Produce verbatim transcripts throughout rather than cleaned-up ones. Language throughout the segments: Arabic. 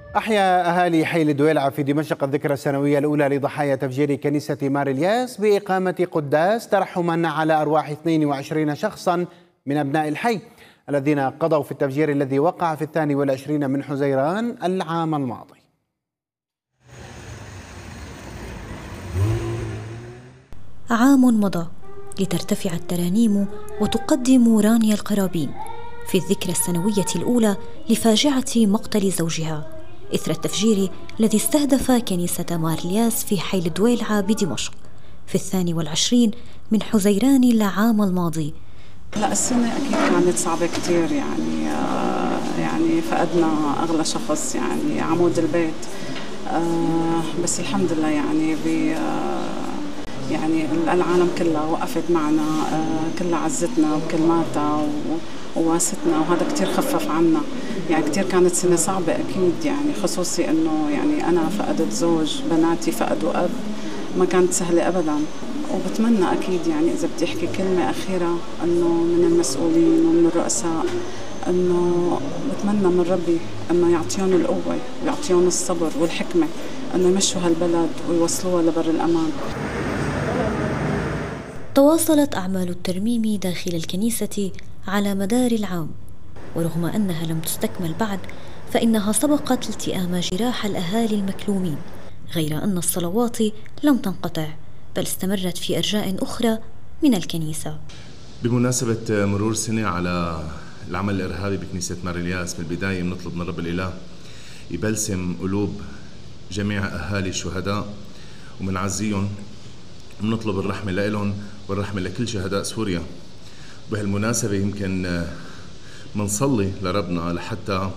أحيا أهالي حي الدويلعة في دمشق الذكرى السنوية الأولى لضحايا تفجير كنيسة مار الياس بإقامة قداس ترحما على أرواح اثنين وعشرين شخصا من أبناء الحي الذين قضوا في التفجير الذي وقع في الثاني والعشرين من حزيران العام الماضي. عام مضى لترتفع الترانيم وتقدم رانيا القرابين في الذكرى السنوية الأولى لفاجعة مقتل زوجها إثر التفجير الذي استهدف كنيسة مار الياس في حي الدويلعة بدمشق في الثاني والعشرين من حزيران العام الماضي. لا السنة أكيد كانت صعبة كتير، يعني آه يعني فقدنا أغلى شخص، يعني عمود البيت، آه بس الحمد لله يعني ب آه يعني العالم كلها وقفت معنا، آه كلها عزتنا وكلماتها وواستنا، وهذا كتير خفف عنا. يعني كتير كانت سنة صعبة أكيد، يعني خصوصي إنه يعني أنا فقدت زوج، بناتي فقدوا أب، ما كانت سهلة أبداً. وبتمنى أكيد يعني إذا بدي أحكي كلمة أخيرة إنه من المسؤولين ومن الرؤساء، إنه بتمنى من ربي إنه يعطيهم القوة ويعطيهم الصبر والحكمة إنه يمشوا هالبلد ويوصلوها لبر الأمان. تواصلت أعمال الترميم داخل الكنيسة على مدار العام، ورغم أنها لم تستكمل بعد فإنها سبقت التئام جراح الأهالي المكلومين، غير أن الصلوات لم تنقطع بل استمرت في أرجاء أخرى من الكنيسة. بمناسبة مرور سنة على العمل الإرهابي بكنيسة مار الياس، من البداية بنطلب من رب الإله يبلسم قلوب جميع أهالي الشهداء ومنعزيهم، بنطلب الرحمة لهم والرحمة لكل شهداء سوريا. بهالمناسبة يمكن منصلي لربنا لحتى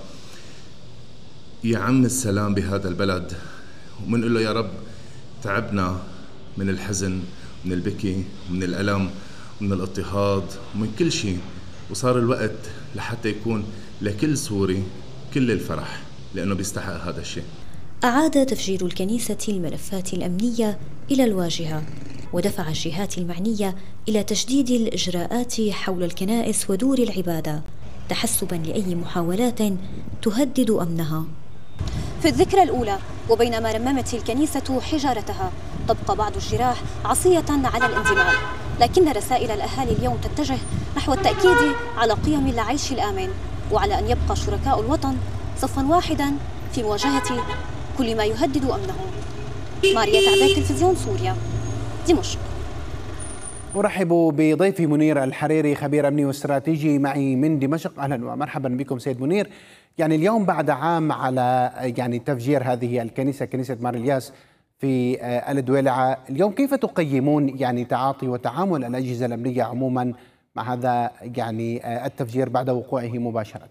يعم السلام بهذا البلد، ومنقول له يا رب تعبنا من الحزن، من البكي، من الألم، من الاضطهاد، ومن كل شيء، وصار الوقت لحتى يكون لكل سوري كل الفرح، لأنه بيستحق هذا الشيء. أعاد تفجير الكنيسة الملفات الأمنية إلى الواجهة، ودفع الجهات المعنية إلى تشديد الإجراءات حول الكنائس ودور العبادة تحسباً لأي محاولات تهدد أمنها. في الذكرى الأولى وبينما رممت الكنيسة حجارتها، تبقى بعض الجراح عصية على الانزمام، لكن رسائل الأهالي اليوم تتجه نحو التأكيد على قيم العيش الآمن، وعلى أن يبقى شركاء الوطن صفاً واحداً في مواجهة كل ما يهدد أمنهم. ماريا تعداد، تلفزيون سوريا، دمشق. أرحب بضيفي منير الحريري، خبير أمني واستراتيجي معي من دمشق. أهلا ومرحبا بكم سيد منير. يعني اليوم بعد عام على يعني تفجير هذه الكنيسة، كنيسة مار الياس في الدويلعة، اليوم كيف تقيمون يعني تعاطي وتعامل الأجهزة الأمنية عموما مع هذا يعني التفجير بعد وقوعه مباشرة؟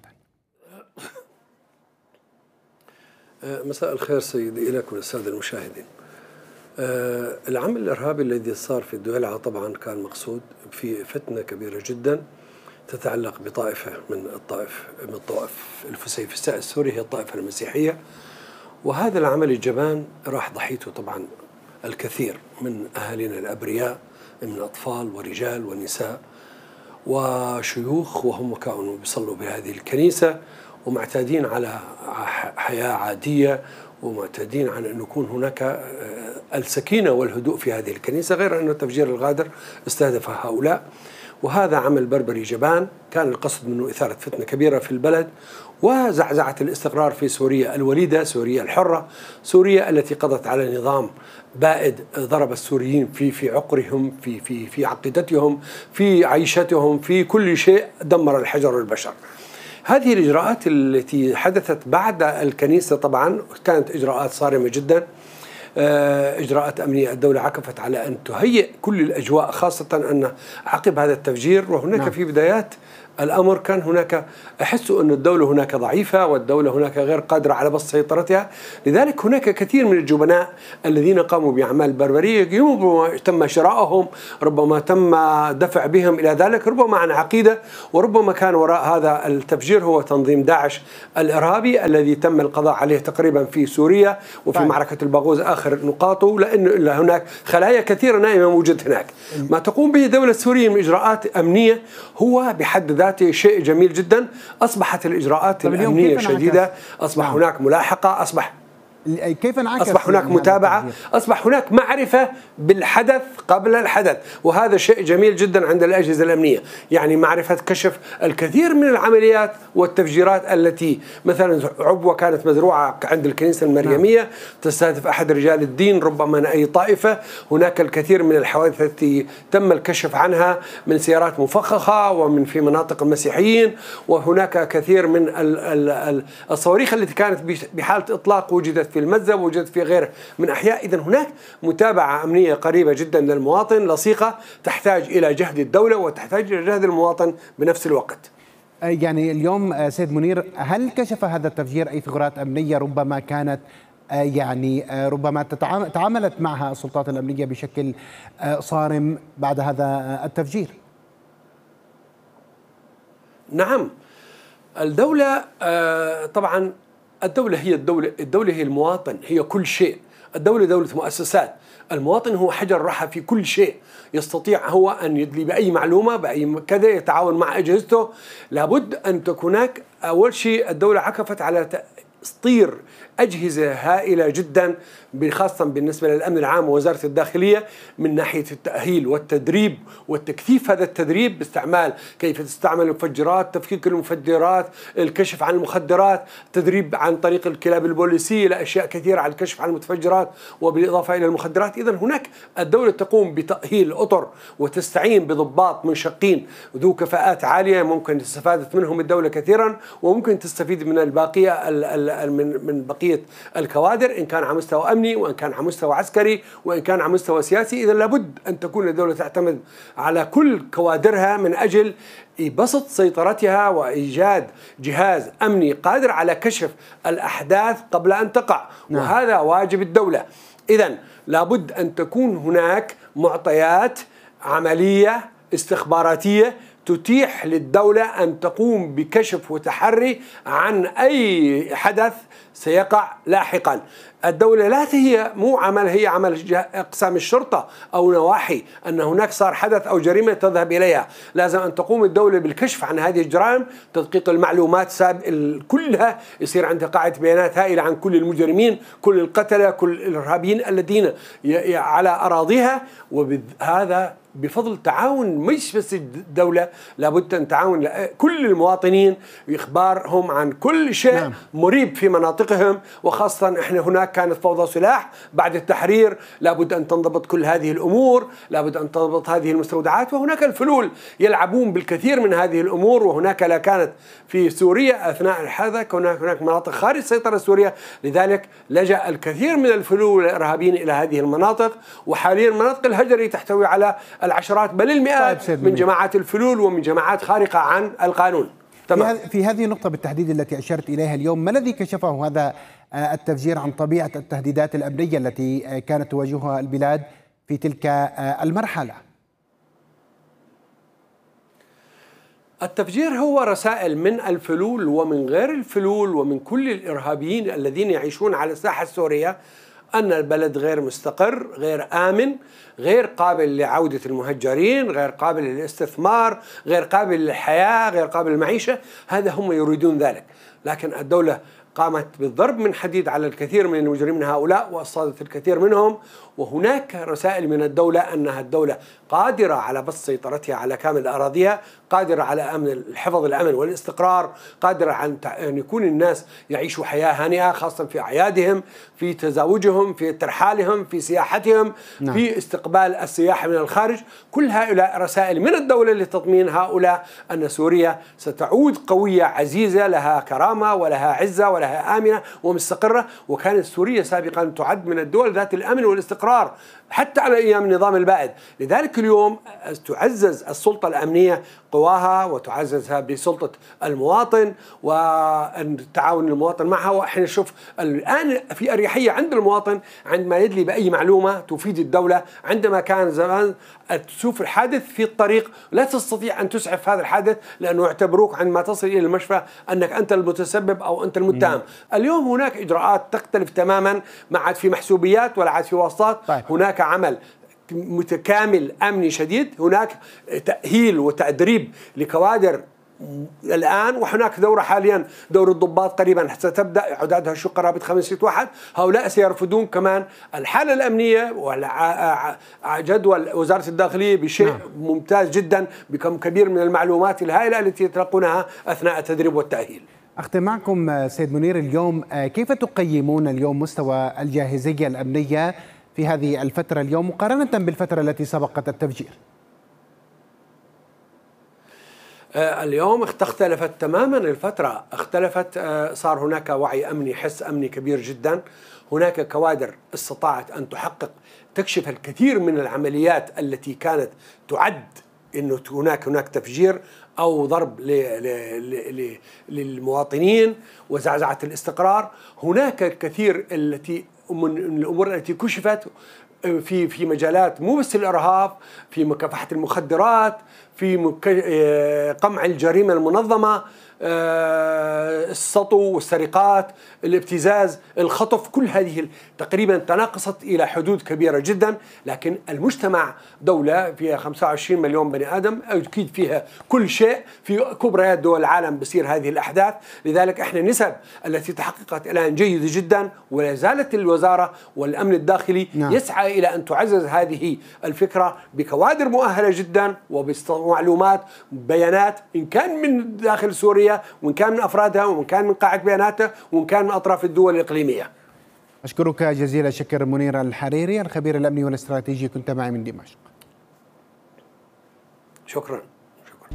مساء الخير سيدي لك وللسادة المشاهدين. العمل الإرهابي الذي صار في الدويلعة طبعا كان مقصود في فتنة كبيرة جدا تتعلق بطائفة من الطائف من الطوائف الفسيفساء السوري، هي الطائفة المسيحية. وهذا العمل الجبان راح ضحيته طبعا الكثير من أهالينا الأبرياء من أطفال ورجال ونساء وشيوخ، وهم كانوا بيصلوا بهذه الكنيسة ومعتادين على حياة عادية، ومعتادين على أن يكون هناك السكينة والهدوء في هذه الكنيسة، غير أن التفجير الغادر استهدف هؤلاء. وهذا عمل بربري جبان كان القصد منه إثارة فتنة كبيرة في البلد وزعزعة الاستقرار في سوريا الوليدة، سوريا الحرة، سوريا التي قضت على نظام بائد ضرب السوريين في في عقرهم، في في في عقيدتهم، في عيشتهم، في كل شيء، دمر الحجر والبشر. هذه الإجراءات التي حدثت بعد الكنيسة طبعا كانت إجراءات صارمة جدا، إجراءات أمنية. الدولة عكفت على أن تهيئ كل الأجواء، خاصة أن عقب هذا التفجير وهناك نعم. في بدايات الأمر كان هناك أحسوا أن الدولة هناك ضعيفة والدولة هناك غير قادرة على بسط سيطرتها، لذلك هناك كثير من الجبناء الذين قاموا بأعمال بربرية ربما تم شرائهم، ربما تم دفع بهم إلى ذلك، ربما عن عقيدة، وربما كان وراء هذا التفجير هو تنظيم داعش الإرهابي الذي تم القضاء عليه تقريبا في سوريا وفي طيب. معركة الباغوز آخر نقاطه، لأن هناك خلايا كثيرة نائمة موجود هناك. ما تقوم به الدولة السورية من إجراءات أمنية هو بحد ذاته ذاته شيء جميل جدا. أصبحت الإجراءات الأمنية شديدة، أصبح نعم. هناك ملاحقة، أصبح كيف انعكس أصبح هناك متابعة، أصبح هناك معرفة بالحدث قبل الحدث، وهذا شيء جميل جدا عند الأجهزة الأمنية. يعني معرفة كشف الكثير من العمليات والتفجيرات التي مثلا عبوة كانت مزروعة عند الكنيسة المريمية تستهدف أحد رجال الدين ربما من أي طائفة. هناك الكثير من الحوادث التي تم الكشف عنها من سيارات مفخخة ومن في مناطق المسيحيين، وهناك كثير من الصواريخ التي كانت بحالة إطلاق وجدت في المزب وجدت في غيره من أحياء. إذن هناك متابعة أمنية قريبة جدا للمواطن، لصيقة تحتاج إلى جهد الدولة وتحتاج إلى جهد المواطن بنفس الوقت. يعني اليوم سيد منير، هل كشف هذا التفجير أي ثغرات أمنية ربما كانت يعني ربما تعاملت معها السلطات الأمنية بشكل صارم بعد هذا التفجير؟ نعم، الدولة طبعا الدولة هي الدولة، الدولة هي المواطن، هي كل شيء. الدولة دولة مؤسسات، المواطن هو حجر رحى في كل شيء. يستطيع هو أن يدلي بأي معلومة بأي كذا، يتعاون مع أجهزته. لابد أن تكون هناك أول شيء الدولة عكفت على تسطير أجهزة هائلة جدا خاصة بالنسبة للأمن العام ووزارة الداخلية من ناحية التأهيل والتدريب والتكثيف. هذا التدريب باستعمال كيف تستعمل المفجرات، تفكيك المفجرات، الكشف عن المخدرات، تدريب عن طريق الكلاب البوليسية لأشياء كثيرة على الكشف عن المتفجرات وبالإضافة إلى المخدرات. إذن هناك الدولة تقوم بتأهيل الأطر وتستعين بضباط منشقين ذو كفاءات عالية ممكن استفادت منهم الدولة كثيرا، وممكن تستفيد من الباقية من من بقية الكوادر إن كان على مستوى أمني وإن كان على مستوى عسكري وإن كان على مستوى سياسي. إذا لابد أن تكون الدولة تعتمد على كل كوادرها من أجل بسط سيطرتها وإيجاد جهاز أمني قادر على كشف الأحداث قبل أن تقع. نعم. وهذا واجب الدولة. إذن لابد أن تكون هناك معطيات عملية استخباراتية تتيح للدولة أن تقوم بكشف وتحري عن أي حدث سيقع لاحقا. الدولة لا هي مو عمل هي عمل أقسام الشرطة أو نواحي أن هناك صار حدث أو جريمة تذهب إليها. لازم أن تقوم الدولة بالكشف عن هذه الجرائم، تدقيق المعلومات ساب كلها، يصير عندها قاعدة بيانات هائلة عن كل المجرمين، كل القتلة، كل الإرهابيين الذين على أراضيها. وهذا بفضل تعاون مش بس الدولة، لابد أن تعاون كل المواطنين وإخبارهم عن كل شيء نعم. مريب في مناطقهم. وخاصة إحنا هناك كانت فوضى سلاح بعد التحرير، لابد أن تنضبط كل هذه الأمور، لابد أن تنضبط هذه المستودعات. وهناك الفلول يلعبون بالكثير من هذه الأمور. وهناك لا كانت في سوريا أثناء الحدث، هناك هناك مناطق خارج سيطرة سوريا، لذلك لجأ الكثير من الفلول الإرهابيين إلى هذه المناطق. وحاليا مناطق الهجري تحتوي على العشرات بل المئات من جماعات الفلول ومن جماعات خارقة عن القانون. تمام. في هذه النقطة بالتحديد التي أشرت إليها اليوم، ما الذي كشفه هذا التفجير عن طبيعة التهديدات الأمنية التي كانت تواجهها البلاد في تلك المرحلة؟ التفجير هو رسائل من الفلول ومن غير الفلول ومن كل الإرهابيين الذين يعيشون على الساحة السورية أن البلد غير مستقر، غير آمن، غير قابل لعودة المهجرين، غير قابل للاستثمار، غير قابل للحياة، غير قابل للمعيشة. هذا هم يريدون ذلك. لكن الدولة قامت بالضرب من حديد على الكثير من المجرمين هؤلاء وأصادت الكثير منهم. وهناك رسائل من الدولة أنها الدولة قادرة على بسط سيطرتها على كامل أراضيها، قادرة على أمن حفظ الأمن والاستقرار، قادرة عن أن يكون الناس يعيشوا حياة هانئة خاصة في أعيادهم، في تزاوجهم، في ترحالهم، في سياحتهم، نعم. في استقبال السياح من الخارج. كل هؤلاء رسائل من الدولة لتطمين هؤلاء أن سوريا ستعود قوية عزيزة لها كرامة ولها عزة ولها آمنة ومستقرة. وكانت سوريا سابقا تعد من الدول ذات الأمن والاستقرار حتى على أيام النظام البائد. لذلك اليوم تعزز السلطة الأمنية قواها وتعززها بسلطة المواطن والتعاون المواطن معها. وإحنا نشوف الآن في أريحية عند المواطن عندما يدلي بأي معلومة تفيد الدولة. عندما كان زمان تشوف الحادث في الطريق لا تستطيع أن تسعف هذا الحادث لأنه يعتبروك عندما تصل إلى المشفى أنك أنت المتسبب أو أنت المتهم. اليوم هناك إجراءات تختلف تماما، ما عاد في محسوبيات ولا عاد في واسطات. طيب. هناك عمل متكامل أمني شديد، هناك تأهيل وتدريب لكوادر الآن، وهناك دورة حاليا دور الضباط قريبا ستبدأ عددها شو قرابة خمسة واحد. هؤلاء سيرفضون كمان الحالة الأمنية وجدول وزارة الداخلية بشيء نعم. ممتاز جدا بكم كبير من المعلومات الهائلة التي يتلقونها أثناء التدريب والتأهيل. أختم معكم سيد منير، اليوم كيف تقيمون اليوم مستوى الجاهزية الأمنية في هذه الفترة اليوم مقارنة بالفترة التي سبقت التفجير؟ اليوم اختلفت تماما الفترة، اختلفت، صار هناك وعي أمني، حس أمني كبير جدا، هناك كوادر استطاعت أن تحقق تكشف الكثير من العمليات التي كانت تعد أنه هناك هناك تفجير أو ضرب للمواطنين وزعزعة الاستقرار. هناك الكثير التي من الأمور التي كشفت في في مجالات مو بس الإرهاب، في مكافحة المخدرات، في قمع الجريمة المنظمة، السطو والسرقات، الابتزاز، الخطف، كل هذه تقريبا تناقصت إلى حدود كبيرة جدا. لكن المجتمع دولة فيها خمسة وعشرين مليون بني آدم، أكيد فيها كل شيء، في كبريات دول العالم بصير هذه الأحداث. لذلك احنا النسب التي تحققت الآن جيدة جدا، ولا زالت الوزارة والأمن الداخلي نعم. يسعى إلى أن تعزز هذه الفكرة بكوادر مؤهلة جدا وبمعلومات بيانات، إن كان من داخل سوريا وإن كان من أفرادها وإن كان من قاعدة بياناتها وإن كان من أطراف الدول الإقليمية. أشكرك جزيل الشكر منير الحريري، الخبير الأمني والاستراتيجي، كنت معي من دمشق. شكرا شكرا.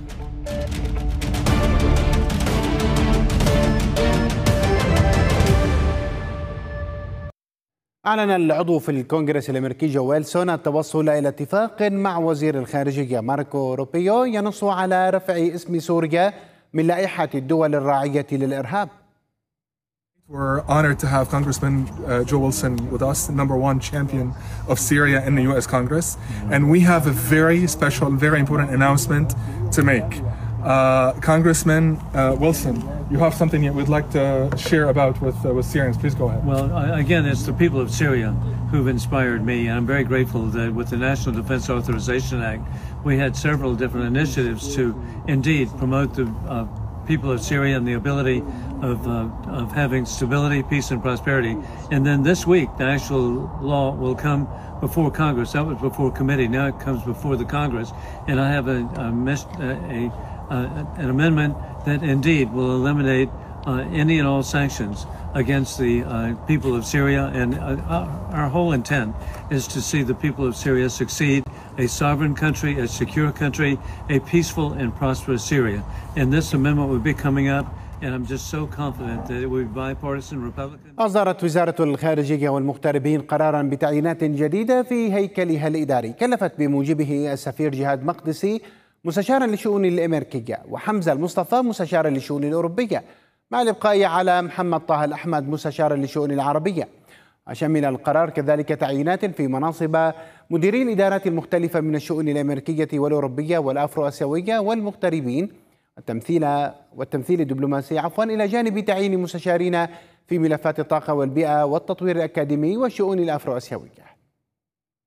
أعلن العضو في الكونغرس الأمريكي جو ويلسون التوصل إلى اتفاق مع وزير الخارجية ماركو روبيو ينص على رفع اسم سوريا من لائحة الدول الراعية للإرهاب. We're honored to have Congressman uh, Joe Wilson with us, the number one champion of Syria in the U S Congress. And we have a very special, very important announcement to make. Uh, Congressman uh, Wilson, you have something that we'd like to share about with, uh, with Syrians. Please go ahead. Well, again, it's the people of Syria who've inspired me, and I'm very grateful that with the National Defense Authorization Act, we had several different initiatives to indeed promote the uh, people of Syria and the ability of, uh, of having stability, peace, and prosperity. And then this week, the actual law will come before Congress. That was before committee. Now it comes before the Congress. And I have a, a, a, a an amendment that indeed will eliminate uh, any and all sanctions against the uh, people of Syria. And uh, our whole intent is to see the people of Syria succeed, a sovereign country, a secure country, a peaceful and prosperous Syria. And this amendment will be coming up, and I'm just so confident that it will be bipartisan, Republican. أصدرت وزارة الخارجية والمغتربين قرارا بتعيينات جديدة في هيكلها الإداري، كلفت بموجبه السفير جهاد مقدسي مستشارا للشؤون الأمريكية، وحمزة المصطفى مستشارا للشؤون الأوروبية، مع الإبقاء على محمد طه الأحمد مستشارا للشؤون العربية. وشمل القرار كذلك تعيينات في مناصب مديري الإدارات المختلفة من الشؤون الأمريكية والأوروبية والأفرو آسيوية والمغتربين والتمثيل والتمثيل الدبلوماسي عفوا، إلى جانب تعيين مستشارين في ملفات الطاقة والبيئة والتطوير الأكاديمي والشؤون الأفرو آسيوية.